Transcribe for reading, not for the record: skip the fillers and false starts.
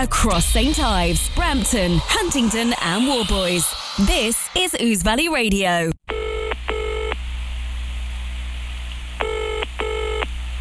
across St Ives, Brampton, Huntingdon and Warboys. This is Ouse Valley Radio.